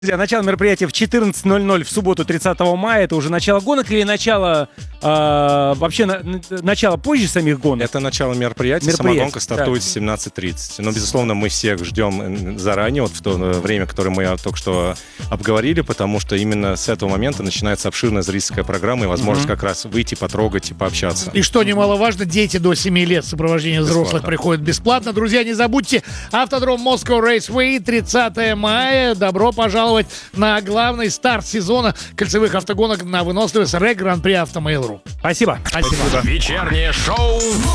Друзья, начало мероприятия в 14:00 в субботу 30 мая. Это уже начало гонок или начало... вообще начало позже самих гонок? Это начало мероприятия. Сама гонка стартует в 17:30. Но, безусловно, мы всех ждем заранее, вот в то время, которое мы только что обговорили, потому что именно с этого момента начинается обширная зрительская программа и возможность как раз выйти, потрогать и пообщаться. И что немаловажно, дети до 7 лет в сопровождении взрослых приходят бесплатно. Друзья, не забудьте, автодром Moscow Raceway, 30 мая. Добро пожаловать на главный старт сезона кольцевых автогонок на выносливость РЭК Гран-при Автомейл.ру. Спасибо. Спасибо. Вечернее шоу